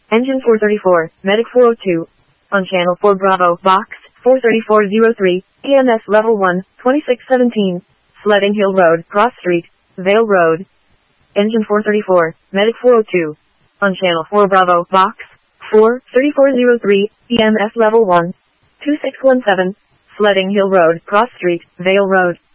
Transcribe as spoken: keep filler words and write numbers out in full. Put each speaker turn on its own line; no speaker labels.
Engine four thirty-four, Medic four oh two. On Channel four Bravo, Box four thirty-four oh three, E M S Level one, twenty-six seventeen. Sledding Hill Road, Cross Street, Vale Road. Engine four thirty-four, Medic four oh two. On Channel four Bravo, Box four thirty-four oh three, E M S Level one, two six one seven. Sledding Hill Road, Cross Street, Vale Road.